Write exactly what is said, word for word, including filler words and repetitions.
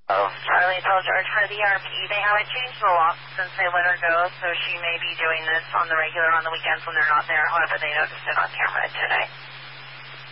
Oh, Charlie told George for the E R P. They haven't changed the law since they let her go, so she may be doing this on the regular on the weekends when they're not there. However, they noticed it on camera today.